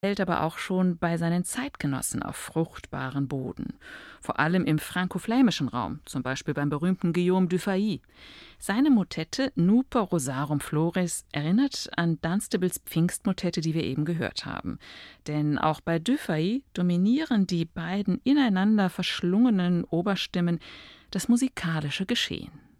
fällt aber auch schon bei seinen Zeitgenossen auf fruchtbaren Boden. Vor allem im frankoflämischen Raum, zum Beispiel beim berühmten Guillaume Dufay. Seine Motette Nuper Rosarum Flores erinnert an Dunstables Pfingstmotette, die wir eben gehört haben. Denn auch bei Dufay dominieren die beiden ineinander verschlungenen Oberstimmen das musikalische Geschehen.